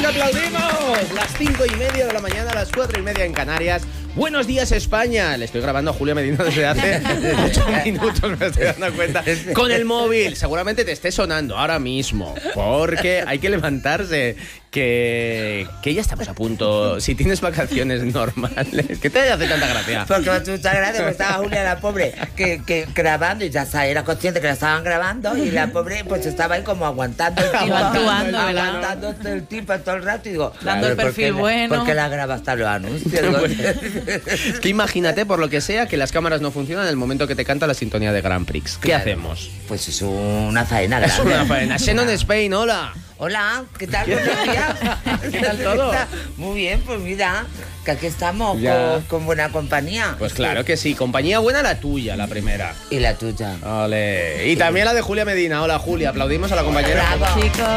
aplaudimos. Las 5:30 de la mañana, las 4:30 en Canarias. Buenos días, España. Le estoy grabando a Julia Medina desde hace 8 minutos, me estoy dando cuenta. Con el móvil. Seguramente te esté sonando ahora mismo, porque hay que levantarse. Que ya estamos a punto. Si tienes vacaciones normales, ¿qué te hace tanta gracia? Porque me hace mucha gracia, porque estaba Julia, la pobre, que grabando, y ya era consciente que la estaban grabando, y la pobre pues estaba ahí como aguantando el tipo, aguantando el tipo todo el rato, y digo, dando el perfil bueno. ¿Por qué la graba hasta los anuncios? Es que imagínate, por lo que sea, que las cámaras no funcionan en el momento que te canta la sintonía de Grand Prix. ¿Qué hacemos? Pues es una faena grande. Es una faena. Shannon Spain, hola. Hola, ¿qué tal? Buenos días. ¿Qué tal todo? Muy bien, pues mira, que aquí estamos con buena compañía. Pues claro que sí, compañía buena la tuya, la primera. Y la tuya. Ole. Y también la de Julia Medina. Hola, Julia, aplaudimos a la compañera. Bravo. Chicos.